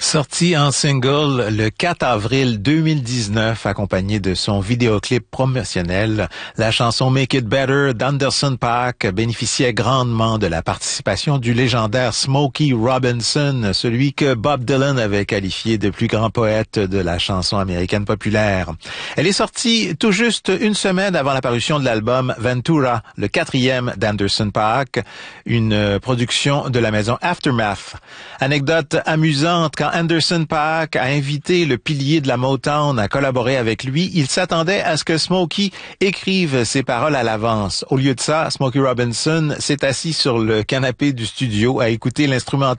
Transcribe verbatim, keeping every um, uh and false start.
Sorti en single le quatre avril deux mille dix-neuf, accompagné de son vidéoclip promotionnel, la chanson Make It Better d'Anderson .Paak bénéficiait grandement de la participation du légendaire Smokey Robinson, celui que Bob Dylan avait qualifié de plus grand poète de la chanson américaine populaire. Elle est sortie tout juste une semaine avant la parution de l'album Ventura, le quatrième d'Anderson .Paak, une production de la maison Aftermath. Anecdote amusante, quand Anderson .Paak a invité le pilier de la Motown à collaborer avec lui, il s'attendait à ce que Smokey écrive ses paroles à l'avance. Au lieu de ça, Smokey Robinson s'est assis sur le canapé du studio à écouter l'instrumental